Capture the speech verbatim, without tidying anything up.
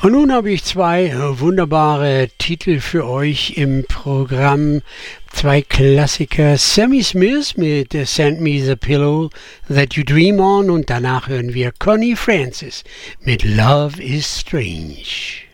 Und nun habe ich zwei wunderbare Titel für euch im Programm. Zwei Klassiker. Sammy Smith mit Send Me the Pillow That You Dream On und danach hören wir Connie Francis mit Love is Strange.